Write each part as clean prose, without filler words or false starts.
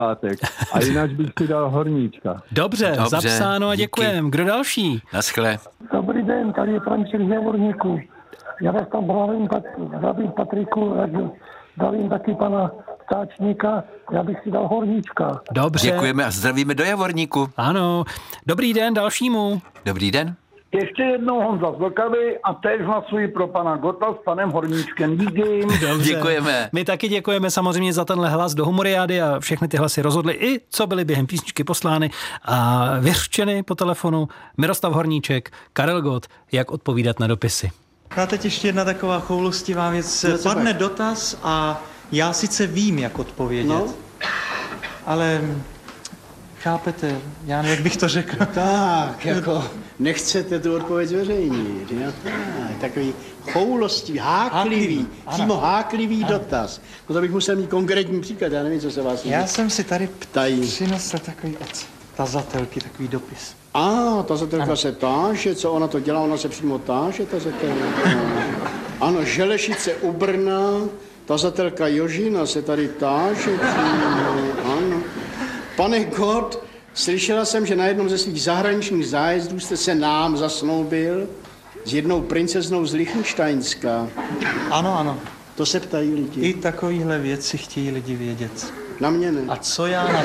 pátek. A jinak bych si dal Horníčka. Dobře, zapsáno a děkujem. Kdo další? Naschle. Dobrý den, tady je František z Javorníku. Já vás tam zdravím Patriku, zdravím taky pana Stáčníka, já bych si dal Horníčka. Dobře. Děkujeme a zdravíme do Javorníku. Ano. Dobrý den dalšímu. Dobrý den. Ještě jednou Honza z Vlkavy a též hlasuji pro pana Gota s panem Horníčkem. Díky. Dobře. Děkujeme. My taky děkujeme samozřejmě za tenhle hlas do Humoriády a všechny ty hlasy rozhodly i co byly během písničky poslány a vyřčeny po telefonu Miroslav Horníček, Karel Gott, jak odpovídat na dopisy. A teď ještě jedna taková choulostivá věc. Padne dotaz a já sice vím, jak odpovědět, ale chápete, já nevím, jak bych to řekl. Tak, jako nechcete tu odpověď zveřejnit. Jo? Takový choulostivý, háklivý, přímo háklivý dotaz. No to bych musel mít konkrétní příklad, já nevím, co se vás Já jsem si tady ptají. přinesl takový od tazatelky, takový dopis. Tazatelka se táže, co ona to dělá, ona se přímo táže, tazatelka. Ano, Želešice u Brna, tazatelka Jožina se tady táže přímo, ano. Pane Gott, slyšela jsem, že na jednom ze svých zahraničních zájezdů jste se nám zasnoubil s jednou princeznou z Lichtensteinska. Ano, ano. To se ptají lidi. I takovýhle věci chtějí lidi vědět. Na mě ne. A co já na to?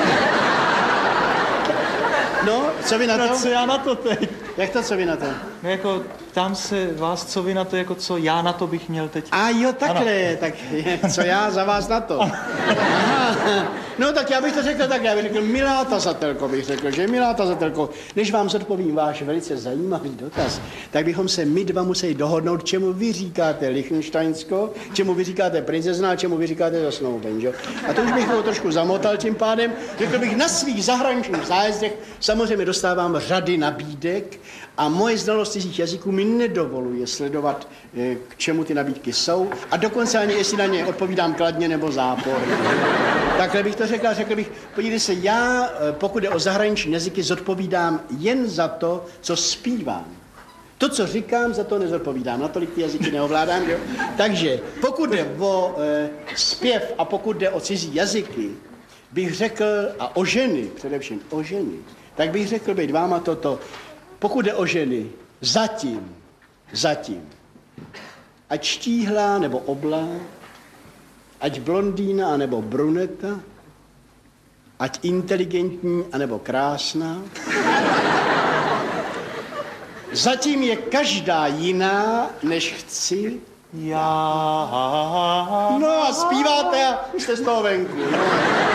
No, co vy na to? Co já na to teď? Jak to, co vy na to? No jako, ptám se vás, co vy na to, jako co já na to bych měl teď. A jo, takhle, tak co já za vás na to? Aha. No tak já bych to řekl tak, já bych řekl, milá tazatelko, bych řekl, že milá tazatelko, než vám zodpovím váš velice zajímavý dotaz, tak bychom se my dva museli dohodnout, čemu vy říkáte Lichtensteinsko, čemu vy říkáte princezna a čemu vy říkáte zasnouben, že? A to už bych to trošku zamotal tím pádem, řekl bych, na svých zahraničních zájezdech samozřejmě dostávám řady nabídek a moje znalost cizích jazyků mi nedovoluje sledovat, k čemu ty nabídky jsou a dokonce ani jestli na ně odpovídám kladně nebo záporně. Takhle bych to řekl bych, podívejte se, já, pokud jde o zahraniční jazyky, zodpovídám jen za to, co zpívám. To, co říkám, za to nezodpovídám, natolik ty jazyky neovládám, jo? Takže pokud jde o zpěv a pokud jde o cizí jazyky, bych řekl, a o ženy, především o ženy, tak bych řekl být váma toto, pokud jde o ženy, zatím, ať štíhlá nebo oblá, ať blondýna anebo bruneta, ať inteligentní anebo krásná. Zatím je každá jiná, než chci. Já. No a zpíváte a jste z toho venku. No.